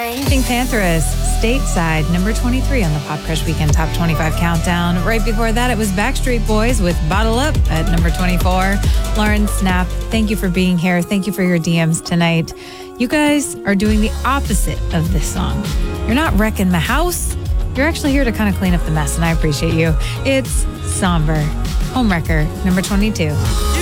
Pink Pantheress, Stateside, number 23 on the Pop Crush Weekend Top 25 Countdown. Right before that, it was Backstreet Boys with Bottle Up at number 24. Lauren Snap, thank you for being here. Thank you for your DMs tonight. You guys are doing the opposite of this song. You're not wrecking the house. You're actually here to kind of clean up the mess, and I appreciate you. It's Somber, Homewrecker, number 22.